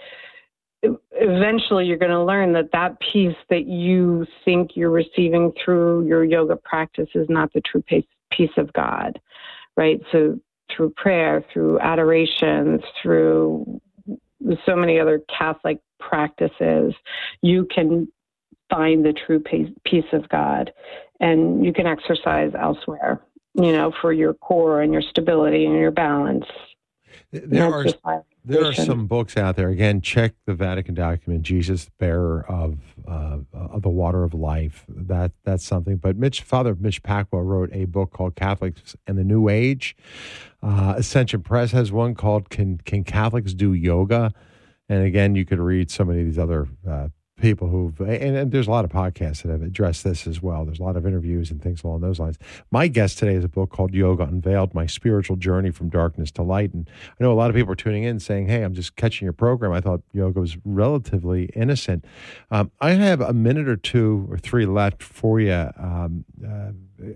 Speaker 1: eventually you're going to learn that that peace that you think you're receiving through your yoga practice is not the true peace of God, right? So through prayer, through adoration, through so many other Catholic practices, you can find the true peace of God, and you can exercise elsewhere, you know, for your core and your stability and your balance.
Speaker 2: There are there are some books out there. Again, check the Vatican document, Jesus, bearer of uh, of the water of life. That that's something. But Mitch, Father Mitch Pacwa wrote a book called Catholics and the New Age. Uh, Ascension Press has one called "Can Can Catholics Do Yoga?" And again, you could read so many of these other uh, people who've, and, and there's a lot of podcasts that have addressed this as well. There's a lot of interviews and things along those lines. My guest today is a book called Yoga Unveiled, My Spiritual Journey from Darkness to Light. And I know a lot of people are tuning in saying, hey, I'm just catching your program. I thought yoga was relatively innocent. Um, I have a minute or two or three left for you. Um, uh,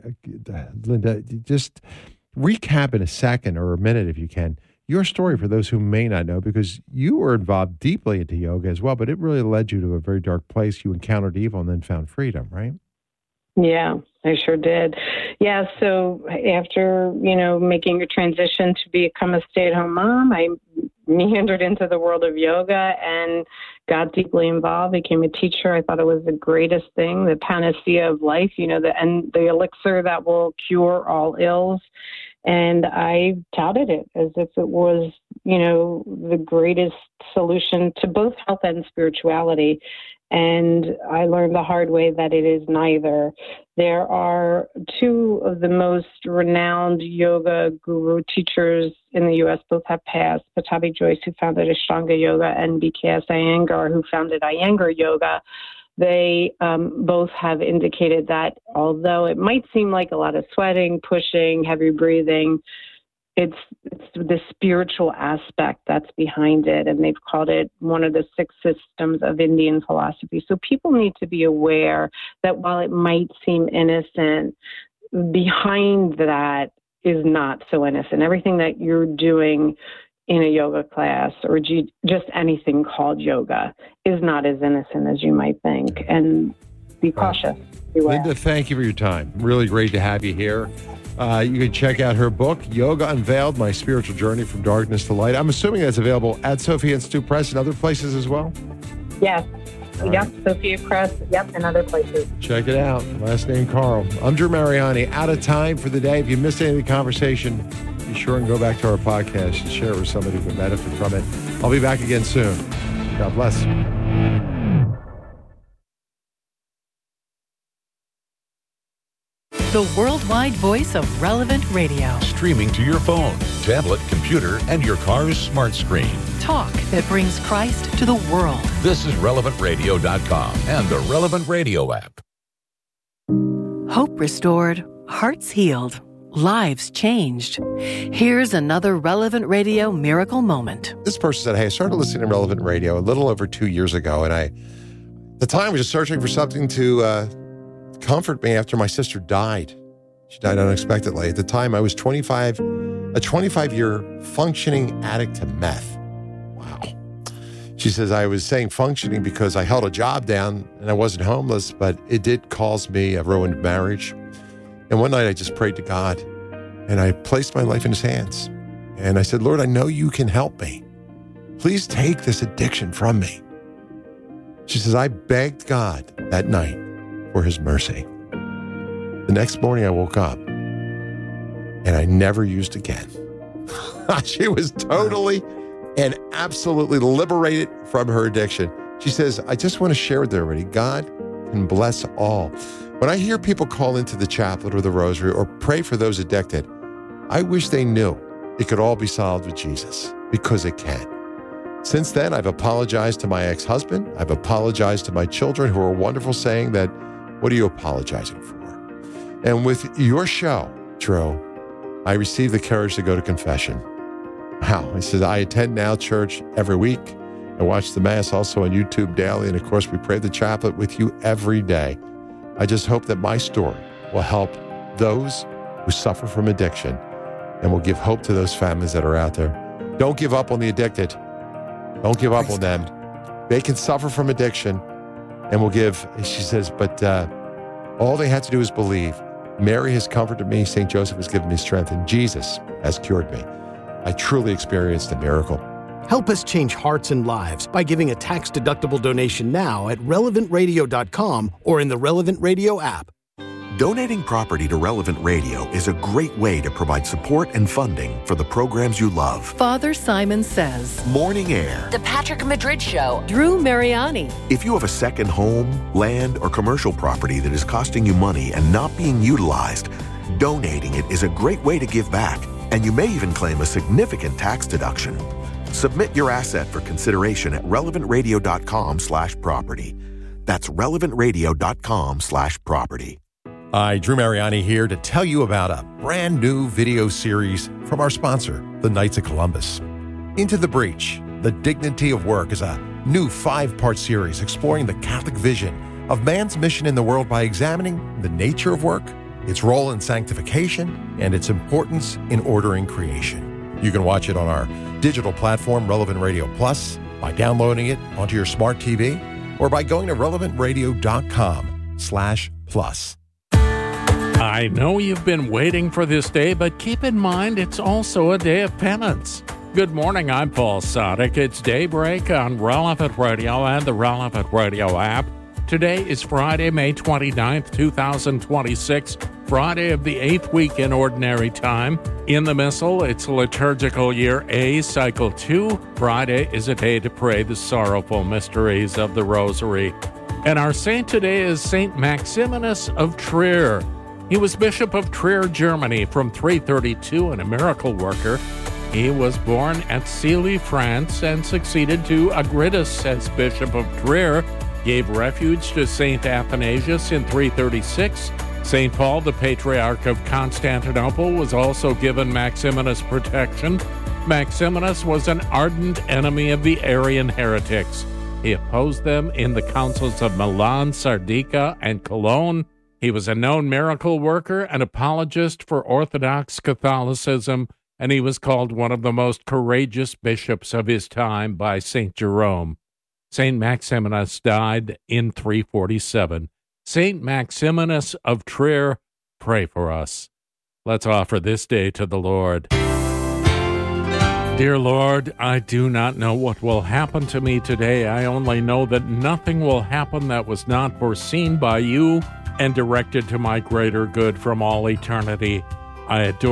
Speaker 2: Linda, just recap in a second or a minute if you can, your story for those who may not know, because you were involved deeply into yoga as well, but it really led you to a very dark place. You encountered evil and then found freedom, right?
Speaker 1: Yeah, I sure did. Yeah, so after, you know, making a transition to become a stay-at-home mom, I meandered into the world of yoga and got deeply involved, became a teacher. I thought it was the greatest thing, the panacea of life, you know, the, and the elixir that will cure all ills. And I touted it as if it was, you know, the greatest solution to both health and spirituality. And I learned the hard way that it is neither. There are two of the most renowned yoga guru teachers in the U S both have passed. Pattabhi Jois, who founded Ashtanga Yoga, and B K S Iyengar, who founded Iyengar Yoga. They um, both have indicated that although it might seem like a lot of sweating, pushing, heavy breathing, It's, it's the spiritual aspect that's behind it, and they've called it one of the six systems of Indian philosophy. So people need to be aware that while it might seem innocent, behind that is not so innocent. Everything that you're doing in a yoga class or G- just anything called yoga is not as innocent as you might think. And be cautious. Beware.
Speaker 2: Linda, thank you for your time. Really great to have you here. Uh, you can check out her book, Yoga Unveiled, My Spiritual Journey from Darkness to Light. I'm assuming that's available at Sophia Institute Press and other places as well?
Speaker 1: Yes.
Speaker 2: All
Speaker 1: yep.
Speaker 2: right.
Speaker 1: Sophia Press. Yep. And other places.
Speaker 2: Check it out. Last name, Carl. I'm Drew Mariani. Out of time for the day. If you missed any of the conversation, be sure and go back to our podcast and share it with somebody who can benefit from it. I'll be back again soon. God bless.
Speaker 20: The worldwide voice of Relevant Radio.
Speaker 5: Streaming to your phone, tablet, computer, and your car's smart screen.
Speaker 20: Talk that brings Christ to the world.
Speaker 5: This is relevant radio dot com and the Relevant Radio app.
Speaker 20: Hope restored, hearts healed, lives changed. Here's another Relevant Radio miracle moment.
Speaker 2: This person said, hey, I started listening to Relevant Radio a little over two years ago, and I, at the time, was just searching for something to uh, comfort me after my sister died. She died unexpectedly. At the time, I was twenty-five, a twenty-five-year functioning addict to meth. Wow. She says, I was saying functioning because I held a job down and I wasn't homeless, but it did cause me a ruined marriage. And one night I just prayed to God and I placed my life in his hands. And I said, Lord, I know you can help me. Please take this addiction from me. She says, I begged God that night for his mercy. The next morning I woke up and I never used again. She was totally and absolutely liberated from her addiction. She says, I just want to share with everybody, God can bless all. When I hear people call into the chaplet or the rosary or pray for those addicted, I wish they knew it could all be solved with Jesus, because it can. Since then, I've apologized to my ex-husband. I've apologized to my children, who are wonderful, saying that, what are you apologizing for? And with your show, Drew, I received the courage to go to confession. Wow. He says, I attend Now Church every week. I watch the Mass also on YouTube daily. And of course, we pray the chaplet with you every day. I just hope that my story will help those who suffer from addiction and will give hope to those families that are out there. Don't give up on the addicted. Don't give up on them. They can suffer from addiction and will give, she says, but uh, all they have to do is believe. Mary has comforted me. Saint Joseph has given me strength, and Jesus has cured me. I truly experienced a miracle.
Speaker 9: Help us change hearts and lives by giving a tax-deductible donation now at relevant radio dot com or in the Relevant Radio app.
Speaker 6: Donating property to Relevant Radio is a great way to provide support and funding for the programs you love.
Speaker 20: Father Simon Says,
Speaker 6: Morning Air,
Speaker 7: The Patrick Madrid Show,
Speaker 20: Drew Mariani.
Speaker 6: If you have a second home, land, or commercial property that is costing you money and not being utilized, donating it is a great way to give back, and you may even claim a significant tax deduction. Submit your asset for consideration at relevant radio dot com slash property. That's relevant radio dot com slash property.
Speaker 2: Hi, Drew Mariani here to tell you about a brand new video series from our sponsor, the Knights of Columbus. Into the Breach, The Dignity of Work is a new five-part series exploring the Catholic vision of man's mission in the world by examining the nature of work, its role in sanctification, and its importance in ordering creation. You can watch it on our digital platform, Relevant Radio Plus, by downloading it onto your smart T V, or by going to relevant radio dot com slash plus.
Speaker 23: I know you've been waiting for this day, but keep in mind it's also a day of penance. Good morning, I'm Paul Sadek. It's Daybreak on Relevant Radio and the Relevant Radio app. Today is Friday, May twenty-ninth, two thousand twenty-six. Friday of the eighth week in Ordinary Time. In the Missal, it's liturgical year A, cycle two. Friday is a day to pray the sorrowful mysteries of the Rosary. And our saint today is Saint Maximinus of Trier. He was Bishop of Trier, Germany from three thirty-two and a miracle worker. He was born at Silly, France, and succeeded to Agridas as Bishop of Trier, gave refuge to Saint Athanasius in three thirty-six. Saint Paul, the Patriarch of Constantinople, was also given Maximinus protection. Maximinus was an ardent enemy of the Arian heretics. He opposed them in the councils of Milan, Sardica, and Cologne. He was a known miracle worker, an apologist for Orthodox Catholicism, and he was called one of the most courageous bishops of his time by Saint Jerome. Saint Maximinus died in three forty-seven. Saint Maximinus of Trier, pray for us. Let's offer this day to the Lord. Dear Lord, I do not know what will happen to me today. I only know that nothing will happen that was not foreseen by you and directed to my greater good from all eternity. I adore